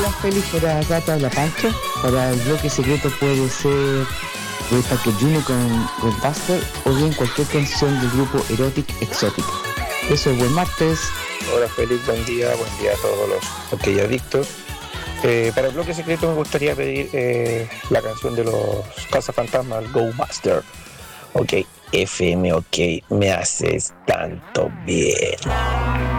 Hola Félix, por acá te habla Pancho. Para el bloque secreto puede ser de Parque Junior con Goldbuster o bien cualquier canción del grupo Erotic Exotic. Eso, buen martes. Hola Félix, buen día a todos los adictos. Para el bloque secreto me gustaría pedir la canción de los Cazafantasmas, Go Master. Ok, FM, ok, me haces tanto bien.